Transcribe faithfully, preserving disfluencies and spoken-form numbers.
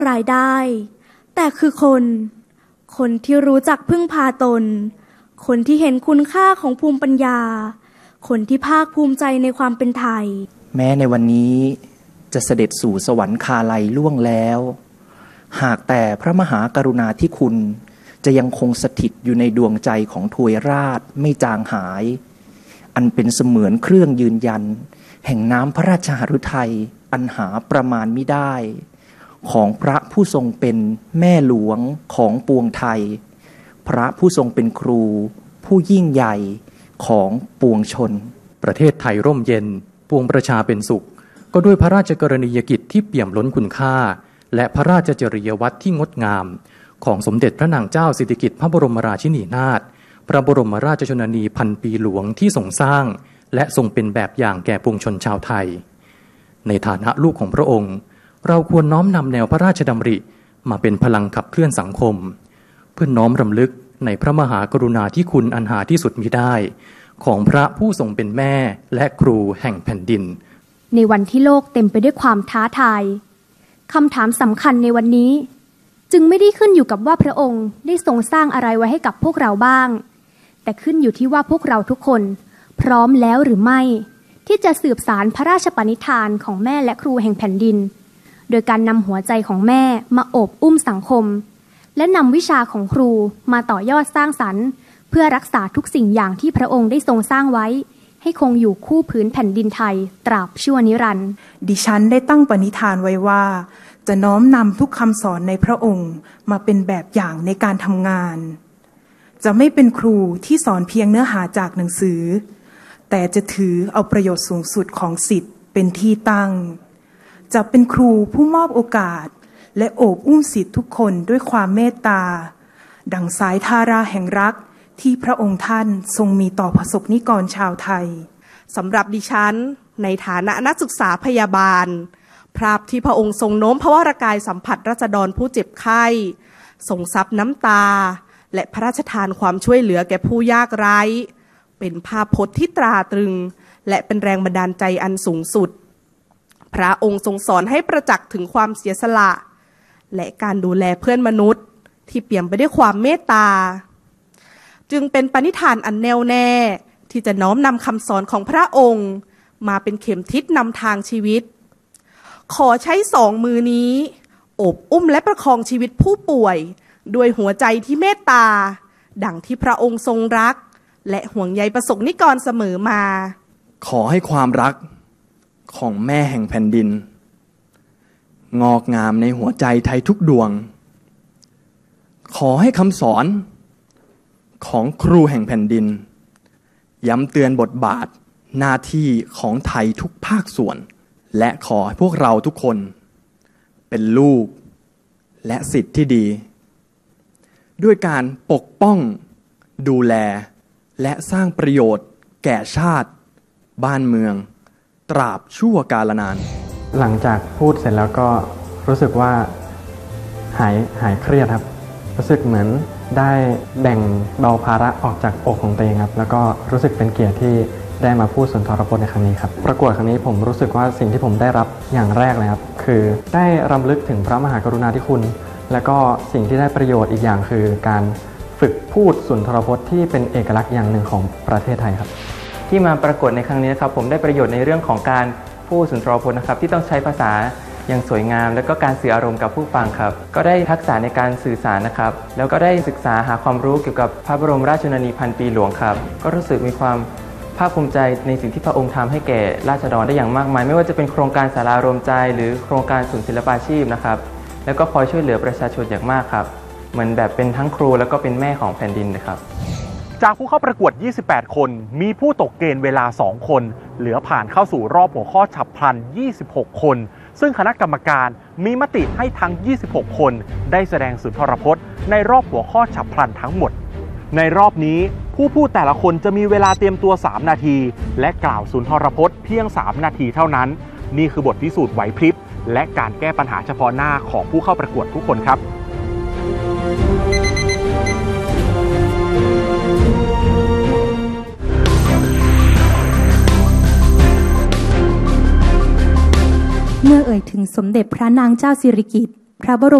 รายได้แต่คือคนคนที่รู้จักพึ่งพาตนคนที่เห็นคุณค่าของภูมิปัญญาคนที่ภาคภูมิใจในความเป็นไทยแม้ในวันนี้จะเสด็จสู่สวรรคาลัยล่วงแล้วหากแต่พระมหากรุณาธิคุณจะยังคงสถิตอยู่ในดวงใจของทวยราชไม่จางหายอันเป็นเสมือนเครื่องยืนยันแห่งน้ำพระราชหฤทัยอันหาประมาณมิได้ของพระผู้ทรงเป็นแม่หลวงของปวงไทยพระผู้ทรงเป็นครูผู้ยิ่งใหญ่ของปวงชนประเทศไทยร่มเย็นปวงประชาเป็นสุขก็ด้วยพระราชกรณียกิจที่เปี่ยมล้นคุณค่าและพระราชจริยวัตรที่งดงามของสมเด็จพระนางเจ้าสิริกิติ์พระบรมราชินีนาถพระบรมราชชนนีพันปีหลวงที่ทรงสร้างและทรงเป็นแบบอย่างแก่ปวงชนชาวไทยในฐานะลูกของพระองค์เราควรน้อมนำแนวพระราชดำริมาเป็นพลังขับเคลื่อนสังคมเพื่อน้อมรำลึกในพระมหากรุณาธิคุณอันหาที่สุดมิได้ของพระผู้ทรงเป็นแม่และครูแห่งแผ่นดินในวันที่โลกเต็มไปด้วยความท้าทายคำถามสำคัญในวันนี้จึงไม่ได้ขึ้นอยู่กับว่าพระองค์ได้ทรงสร้างอะไรไว้ให้กับพวกเราบ้างแต่ขึ้นอยู่ที่ว่าพวกเราทุกคนพร้อมแล้วหรือไม่ที่จะสืบสานพระราชปณิธานของแม่และครูแห่งแผ่นดินโดยการนำหัวใจของแม่มาโอบอุ้มสังคมและนำวิชาของครูมาต่อยอดสร้างสรรค์เพื่อรักษาทุกสิ่งอย่างที่พระองค์ได้ทรงสร้างไว้ให้คงอยู่คู่พื้นแผ่นดินไทยตราบชั่วนิรันดร์ดิฉันได้ตั้งปณิธานไว้ว่าจะน้อมนำทุกคำสอนในพระองค์มาเป็นแบบอย่างในการทำงานจะไม่เป็นครูที่สอนเพียงเนื้อหาจากหนังสือแต่จะถือเอาประโยชน์สูงสุดของศิษย์เป็นที่ตั้งจะเป็นครูผู้มอบโอกาสและโอบอุ้มศิษย์ทุกคนด้วยความเมตตาดั่งสายทาราแห่งรักที่พระองค์ท่านทรงมีต่อประสบนิกรชาวไทยสำหรับดิฉันในฐานะนักศึกษาพยาบาลภาพที่พระองค์ทรงโน้มพระวรกายสัมผัสราษฎรผู้เจ็บไข้ทรงซับน้ำตาและพระราชทานความช่วยเหลือแก่ผู้ยากไร้เป็นภาพพจน์ที่ตราตรึงและเป็นแรงบันดาลใจอันสูงสุดพระองค์ทรงสอนให้ประจักษ์ถึงความเสียสละและการดูแลเพื่อนมนุษย์ที่เปี่ยมไปด้วยความเมตตาจึงเป็นปณิธานอันแน่วแน่ที่จะน้อมนำคำสอนของพระองค์มาเป็นเข็มทิศนำทางชีวิตขอใช้สองมือนี้โอบอุ้มและประคองชีวิตผู้ป่วยด้วยหัวใจที่เมตตาดังที่พระองค์ทรงรักและห่วงใยประสบนิกรเสมอมาขอให้ความรักของแม่แห่งแผ่นดินงอกงามในหัวใจไทยทุกดวงขอให้คำสอนของครูแห่งแผ่นดินย้ำเตือนบทบาทหน้าที่ของไทยทุกภาคส่วนและขอให้พวกเราทุกคนเป็นลูกและศิษย์ที่ดีด้วยการปกป้องดูแลและสร้างประโยชน์แก่ชาติบ้านเมืองตราบชั่วกาลนานหลังจากพูดเสร็จแล้วก็รู้สึกว่าหายหายเครียดครับรู้สึกเหมือนได้แบ่งเบาภาระออกจากอกของตัวเองครับแล้วก็รู้สึกเป็นเกียรติที่ได้มาพูดสุนทรพจน์ในครั้งนี้ครับประกวดครั้งนี้ผมรู้สึกว่าสิ่งที่ผมได้รับอย่างแรกเลยครับคือได้รำลึกถึงพระมหากรุณาธิคุณและก็สิ่งที่ได้ประโยชน์อีกอย่างคือการฝึกพูดสุนทรพจน์ที่เป็นเอกลักษณ์อย่างหนึ่งของประเทศไทยครับที่มาประกวดในครั้งนี้นะครับผมได้ประโยชน์ในเรื่องของการพูดสุนทรพจน์นะครับที่ต้องใช้ภาษาอย่างสวยงามและก็การสื่ออารมณ์กับผู้ฟังครับก็ได้ทักษะในการสื่อสารนะครับแล้วก็ได้ศึกษาหาความรู้เกี่ยวกับพระบรมราชชนนีพันปีหลวงครับก็รู้สึกมีความภาคภูมิใจในสิ่งที่พระองค์ทำให้แก่ราษฎรได้อย่างมากมายไม่ว่าจะเป็นโครงการศาลารวมใจหรือโครงการศูนย์ศิลปาชีพนะครับแล้วก็คอยช่วยเหลือประชาชนอย่างมากครับเหมือนแบบเป็นทั้งครูแล้วก็เป็นแม่ของแผ่นดินนะครับจากผู้เข้าประกวดยี่สิบแปดคนมีผู้ตกเกณฑ์เวลาสองคนเหลือผ่านเข้าสู่รอบหัวข้อฉับพลันยี่สิบหกคนซึ่งคณะกรรมการมีมติให้ทั้งยี่สิบหกคนได้แสดงสุนทรพจน์ในรอบหัวข้อฉับพลันทั้งหมดในรอบนี้ผู้พูดแต่ละคนจะมีเวลาเตรียมตัวสามนาทีและกล่าวสุนทรพจน์เพียงสามนาทีเท่านั้นนี่คือบทพิสูจน์ไหวพริบและการแก้ปัญหาเฉพาะหน้าของผู้เข้าประกวดทุกคนครับเมื่อเอ่ยถึงสมเด็จพระนางเจ้าสิริกิติ์พระบรม